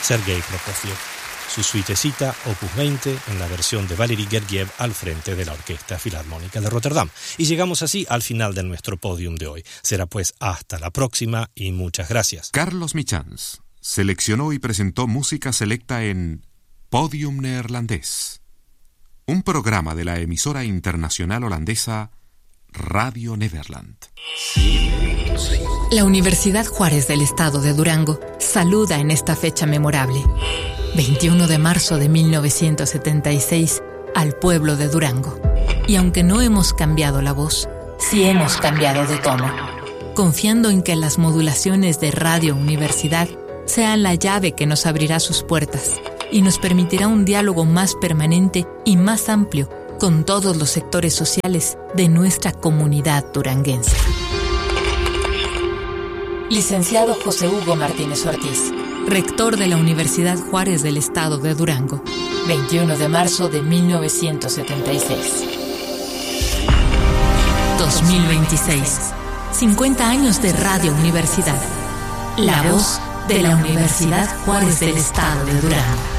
Sergei Prokofiev. Su suitecita Opus 20 en la versión de Valery Gergiev al frente de la Orquesta Filarmónica de Rotterdam. Y llegamos así al final de nuestro podium de hoy. Será pues hasta la próxima y muchas gracias. Carlos Michans seleccionó y presentó música selecta en Podium Neerlandés, un programa de la emisora internacional holandesa Radio Nederland. La Universidad Juárez del Estado de Durango saluda en esta fecha memorable, 21 de marzo de 1976, al pueblo de Durango. Y aunque no hemos cambiado la voz, sí hemos cambiado de tono, confiando en que las modulaciones de Radio Universidad sean la llave que nos abrirá sus puertas y nos permitirá un diálogo más permanente y más amplio con todos los sectores sociales de nuestra comunidad duranguense. Licenciado José Hugo Martínez Ortiz, rector de la Universidad Juárez del Estado de Durango, 21 de marzo de 1976. 2026. 50 años de Radio Universidad. La voz de la Universidad Juárez del Estado de Durango.